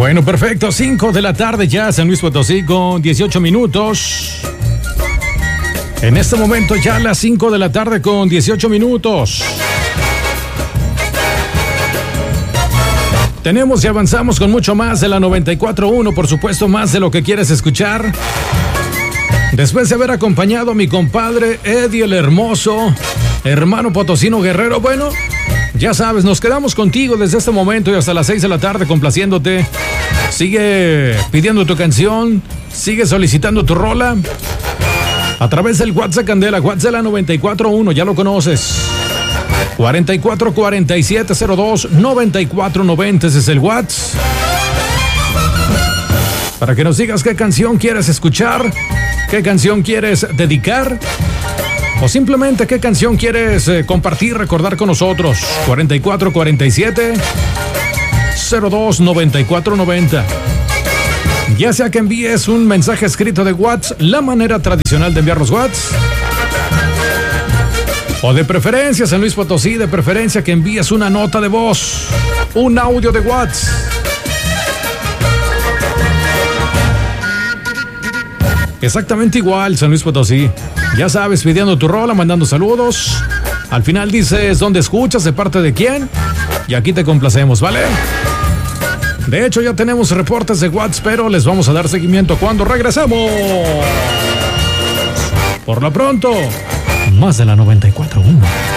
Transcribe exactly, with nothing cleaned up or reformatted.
Bueno, perfecto. cinco de la tarde ya, San Luis Potosí con dieciocho minutos. En este momento ya las cinco de la tarde con dieciocho minutos. Tenemos y avanzamos con mucho más de la noventa y cuatro punto uno, por supuesto, más de lo que quieres escuchar. Después de haber acompañado a mi compadre Eddie el Hermoso, hermano potosino guerrero, bueno, ya sabes, nos quedamos contigo desde este momento y hasta las seis de la tarde complaciéndote. Sigue pidiendo tu canción, sigue solicitando tu rola a través del WhatsApp Candela, WhatsApp de la noventa y cuatro punto uno, ya lo conoces. cuarenta y cuatro cuarenta y siete cero dos noventa y cuatro noventa, ese es el WhatsApp. Para que nos digas qué canción quieres escuchar, qué canción quieres dedicar o simplemente qué canción quieres eh, compartir, recordar con nosotros. cuarenta y cuatro cuarenta y siete cero dos noventa y cuatro noventa. Ya sea que envíes un mensaje escrito de WhatsApp, la manera tradicional de enviar los WhatsApp, o de preferencia, San Luis Potosí, de preferencia que envíes una nota de voz, un audio de WhatsApp. Exactamente igual, San Luis Potosí. Ya sabes, pidiendo tu rola, mandando saludos. Al final dices dónde escuchas, de parte de quién. Y aquí te complacemos, ¿vale? De hecho, ya tenemos reportes de WhatsApp, pero les vamos a dar seguimiento cuando regresemos. Por lo pronto, más de la noventa y cuatro punto uno.